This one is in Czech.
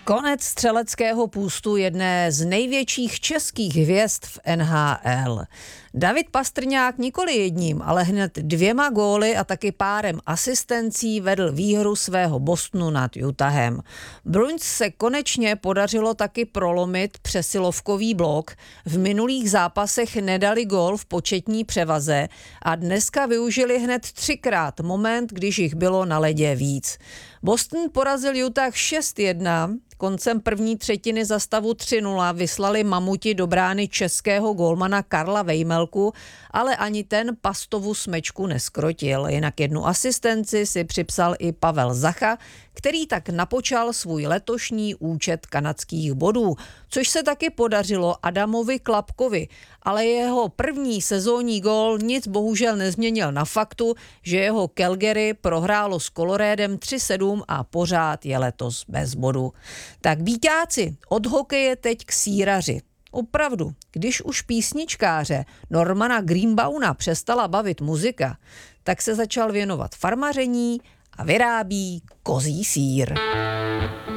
Konec střeleckého půstu jedné z největších českých hvězd v NHL. David Pastrňák nikoli jedním, ale hned 2 góly a taky párem asistencí vedl výhru svého Bostonu nad Utahem. Bruins se konečně podařilo taky prolomit přesilovkový blok. V minulých zápasech nedali gól v početní převaze a dneska využili hned 3krát moment, když jich bylo na ledě víc. Boston porazil Utah 6-1, koncem první třetiny za stavu 3-0 vyslali mamuti do brány českého gólmana Karla Vejmelku, ale ani ten Pastovu smečku neskrotil. Jinak 1 asistenci si připsal i Pavel Zacha, který tak napočal svůj letošní účet kanadských bodů, což se taky podařilo Adamovi Klapkovi, ale jeho první sezónní gól nic bohužel nezměnil na faktu, že jeho Calgary prohrálo s Coloradem 3-7 a pořád je letos bez bodu. Tak víťáci, od hokeje teď k síraři. Opravdu, když už písničkáře Normana Greenbauna přestala bavit muzika, tak se začal věnovat farmaření a vyrábí kozí sýr.